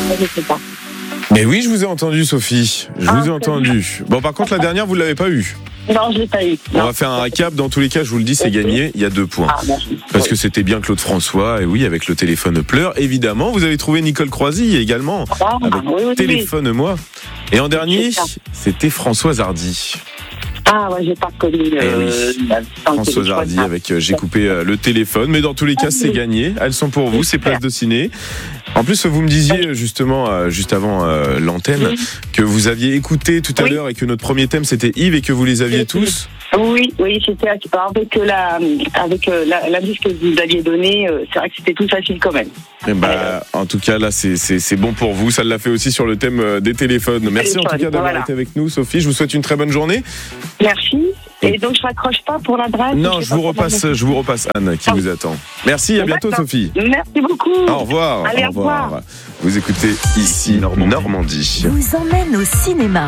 je sais pas. Mais oui, je vous ai entendu, Sophie. Je vous ai entendu. Bon, par contre, la dernière, vous ne l'avez pas eue. Non, je l'ai pas eu. On va faire un récap. Dans tous les cas, je vous le dis, c'est gagné. Il y a 2 points. Parce que c'était bien Claude François. Et oui, avec le téléphone pleure. Évidemment, vous avez trouvé Nicole Croisy également. Avec Téléphone-moi. Et en dernier, c'était Françoise Hardy. Ah ouais, j'ai pas connu. Françoise Hardy avec J'ai coupé le téléphone. Mais dans tous les cas, c'est gagné. Elles sont pour vous, ces places de ciné. En plus, vous me disiez justement, juste avant l'antenne, que vous aviez écouté tout à l'heure et que notre premier thème c'était Yves et que vous les aviez tous. Oui, c'était avec l'indice que vous aviez donné, c'est vrai que c'était tout facile quand même. Et en tout cas, là, c'est bon pour vous. Ça l'a fait aussi sur le thème des téléphones. Merci en tout cas d'avoir été avec nous, Sophie. Je vous souhaite une très bonne journée. Merci. Et donc, je raccroche pas pour l'adresse. Non, je vous repasse Anne qui vous attend. Merci, à bientôt, Sophie. Merci beaucoup. Au revoir. Allez, au revoir. Vous écoutez ici Normandie. Vous emmène au cinéma.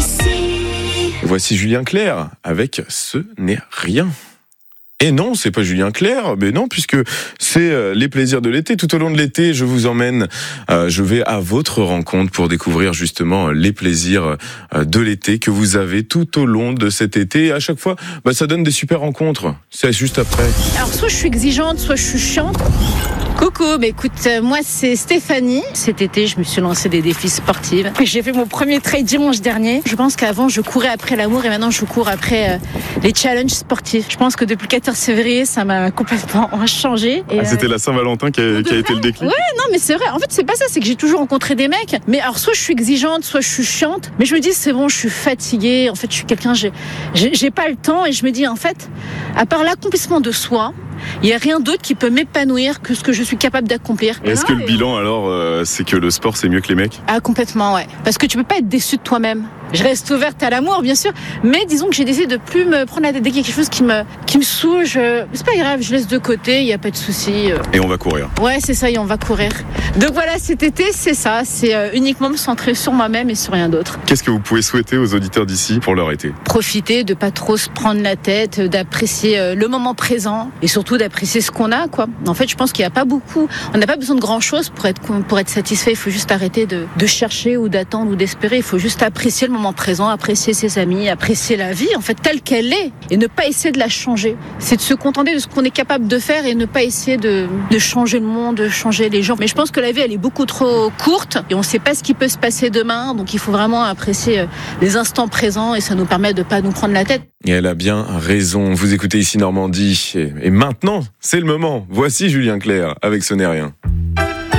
Voici Julien Clerc avec Ce n'est rien. Et non, c'est pas Julien Clerc, mais non, puisque c'est les plaisirs de l'été. Tout au long de l'été, je vous emmène, je vais à votre rencontre pour découvrir justement les plaisirs de l'été que vous avez tout au long de cet été. Et à chaque fois, ça donne des super rencontres. C'est juste après. Alors, soit je suis exigeante, soit je suis chiante. Coucou, écoute, moi c'est Stéphanie. Cet été, je me suis lancé des défis sportifs. J'ai fait mon premier trail dimanche dernier. Je pense qu'avant, je courais après l'amour et maintenant, je cours après les challenges sportifs. Je pense que depuis le 14 février, ça m'a complètement changé. Et c'était la Saint-Valentin qui a été le déclic. Ouais, non, mais c'est vrai. En fait, c'est pas ça. C'est que j'ai toujours rencontré des mecs. Mais alors, soit je suis exigeante, soit je suis chiante. Mais je me dis, c'est bon, je suis fatiguée. En fait, je suis quelqu'un, j'ai pas le temps. Et je me dis, en fait, à part l'accomplissement de soi, il n'y a rien d'autre qui peut m'épanouir que ce que je suis capable d'accomplir. Est-ce que le bilan alors, c'est que le sport c'est mieux que les mecs ? Ah, complètement, ouais. Parce que tu peux pas être déçu de toi-même. Je reste ouverte à l'amour, bien sûr, mais disons que j'ai décidé de plus me prendre la tête dès qu'il y a quelque chose qui me saoule. C'est pas grave, je laisse de côté, il y a pas de souci. Et on va courir. Ouais, c'est ça, et on va courir. Donc voilà, cet été, c'est ça, c'est uniquement me centrer sur moi-même et sur rien d'autre. Qu'est-ce que vous pouvez souhaiter aux auditeurs d'ici pour leur été ? Profiter, de pas trop se prendre la tête, d'apprécier le moment présent et surtout d'apprécier ce qu'on a, quoi. En fait, je pense qu'il y a pas beaucoup, on n'a pas besoin de grand-chose pour être satisfait. Il faut juste arrêter de chercher ou d'attendre ou d'espérer. Il faut juste apprécier le moment présent, apprécier ses amis, apprécier la vie, en fait, telle qu'elle est, et ne pas essayer de la changer. C'est de se contenter de ce qu'on est capable de faire et ne pas essayer de changer le monde, de changer les gens. Mais je pense que la vie, elle est beaucoup trop courte et on ne sait pas ce qui peut se passer demain, donc il faut vraiment apprécier les instants présents et ça nous permet de pas nous prendre la tête. Et elle a bien raison. Vous écoutez ici Normandie. Et maintenant, c'est le moment. Voici Julien Clerc avec Ce n'est rien.